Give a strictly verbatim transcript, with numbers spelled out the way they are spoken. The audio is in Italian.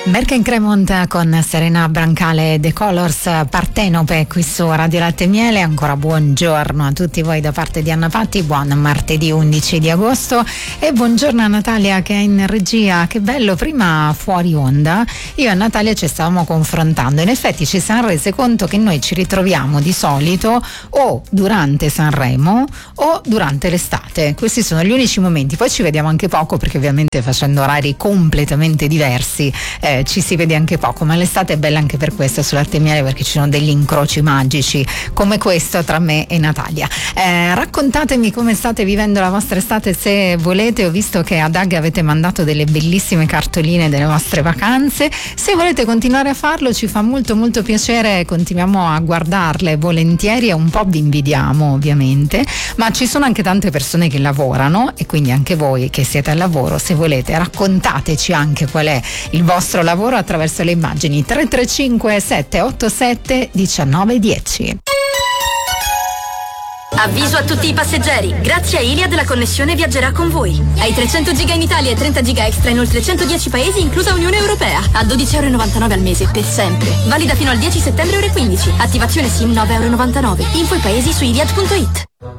Berken Cremont con Serena Brancale, The Colors, Partenope qui su Radio Latte e Miele. Ancora buongiorno a tutti voi da parte di Anna Patti, buon martedì undici di agosto e buongiorno a Natalia che è in regia. Che bello, prima fuori onda io e Natalia ci stavamo confrontando, in effetti ci siamo rese conto che noi ci ritroviamo di solito o durante Sanremo o durante l'estate, questi sono gli unici momenti, poi ci vediamo anche poco perché ovviamente facendo orari completamente diversi eh, ci si vede anche poco, ma l'estate è bella anche per questo su Latte e Miele, perché ci sono degli incroci magici come questo tra me e Natalia. Eh, raccontatemi come state vivendo la vostra estate se volete. Ho visto che ad Ag avete mandato delle bellissime cartoline delle vostre vacanze, se volete continuare a farlo ci fa molto molto piacere, continuiamo a guardarle volentieri e un po' vi invidiamo ovviamente, ma ci sono anche tante persone che lavorano e quindi anche voi che siete al lavoro, se volete raccontateci anche qual è il vostro lavoro attraverso le immagini. Tre tre cinque sette otto sette uno nove uno zero. Avviso a tutti i passeggeri, grazie a Iliad la connessione viaggerà con voi. Hai trecento giga in Italia e trenta giga extra in oltre centodieci paesi, inclusa Unione Europea, a dodici virgola novantanove euro al mese per sempre. Valida fino al dieci settembre ore quindici. Attivazione SIM nove virgola novantanove euro. Info i paesi su iliad punto it.